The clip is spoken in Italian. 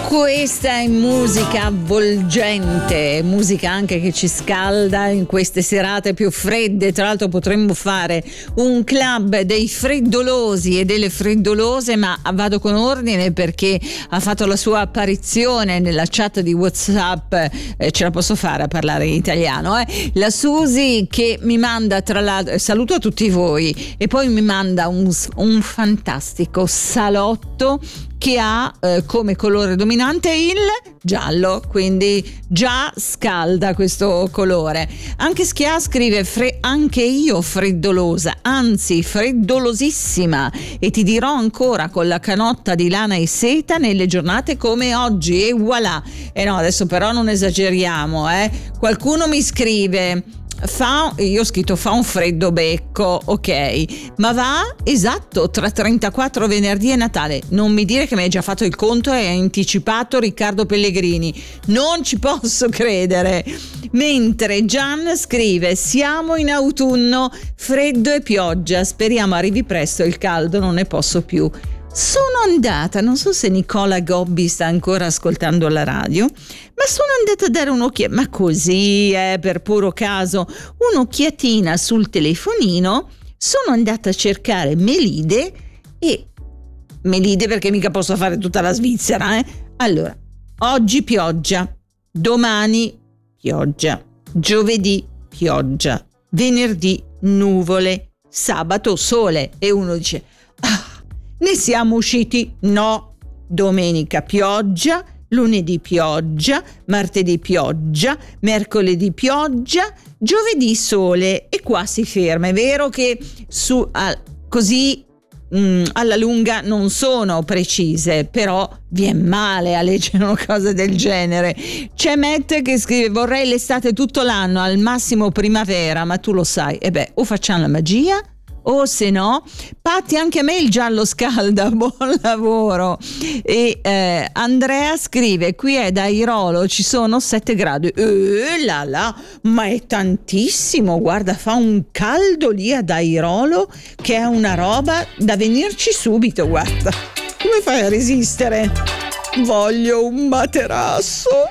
Questa è musica avvolgente, musica anche che ci scalda in queste serate più fredde. Tra l'altro potremmo fare un club dei freddolosi e delle freddolose, ma vado con ordine perché ha fatto la sua apparizione nella chat di WhatsApp, ce la posso fare a parlare in italiano, la Susi, che mi manda, tra l'altro, saluto a tutti voi, e poi mi manda un fantastico salotto che ha come colore dominante il giallo, quindi già scalda questo colore. Anche Schia scrive: anche io freddolosa, anzi freddolosissima, e ti dirò ancora con la canotta di lana e seta nelle giornate come oggi, e voilà. No, adesso però non esageriamo, Qualcuno mi scrive: io ho scritto fa un freddo becco, ok, ma va esatto tra 34 venerdì e Natale. Non mi dire che mi hai già fatto il conto e hai anticipato Riccardo Pellegrini, non ci posso credere. Mentre Gian scrive: siamo in autunno, freddo e pioggia, speriamo arrivi presto il caldo, non ne posso più. Sono andata, non so se Nicola Gobbi sta ancora ascoltando la radio, ma sono andata a dare un'occhiata, ma così, per puro caso, un'occhiatina sul telefonino. Sono andata a cercare Melide perché mica posso fare tutta la Svizzera, Allora, oggi pioggia, domani pioggia, giovedì pioggia, venerdì nuvole, sabato sole, e uno dice: ne siamo usciti? No. Domenica pioggia, lunedì pioggia, martedì pioggia, mercoledì pioggia, giovedì sole, e qua si ferma. È vero che così alla lunga non sono precise, però viene male a leggere una cosa del genere. C'è Matt che scrive: vorrei l'estate tutto l'anno, al massimo primavera, ma tu lo sai, o facciamo la magia, o se no, Patti, anche a me il giallo scalda, buon lavoro. E Andrea scrive: qui è da Airolo, ci sono 7 gradi. Ma è tantissimo, guarda, fa un caldo lì ad Airolo che è una roba da venirci subito, guarda. Come fai a resistere? Voglio un materasso.